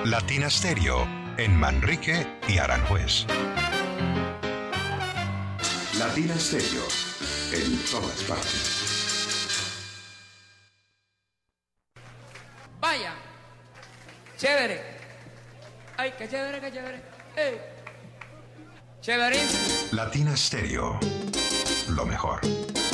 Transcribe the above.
Latina Stereo, en Manrique y Aranjuez. Latina Stereo, en todas partes. Vaya, chévere. Ay, qué chévere, qué chévere. Ey. Chéverín. Latina Stereo, lo mejor.